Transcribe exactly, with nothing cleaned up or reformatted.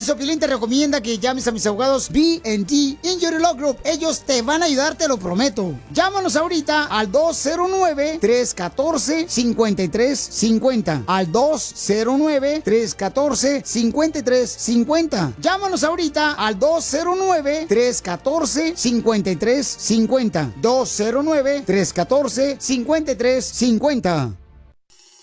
eso, Piolín te recomienda que llames a mis abogados B and D Injury Law Group. Ellos te van a ayudar, te lo prometo. Llámanos ahorita al dos cero nueve, tres uno cuatro, cinco tres cinco cero. Al dos cero nueve, tres uno cuatro, cinco tres cinco cero. Llámanos ahorita al dos cero nueve, tres uno cuatro, cinco tres cinco cero. dos cero nueve, tres uno cuatro, cinco tres cinco cero.